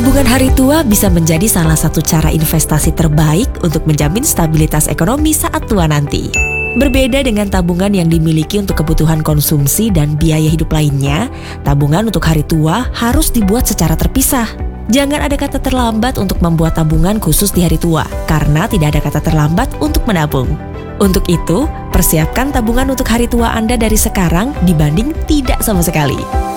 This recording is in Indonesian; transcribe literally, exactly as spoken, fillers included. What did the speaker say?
Tabungan hari tua bisa menjadi salah satu cara investasi terbaik untuk menjamin stabilitas ekonomi saat tua nanti. Berbeda dengan tabungan yang dimiliki untuk kebutuhan konsumsi dan biaya hidup lainnya, tabungan untuk hari tua harus dibuat secara terpisah. Jangan ada kata terlambat untuk membuat tabungan khusus di hari tua, karena tidak ada kata terlambat untuk menabung. Untuk itu, persiapkan tabungan untuk hari tua Anda dari sekarang dibanding tidak sama sekali.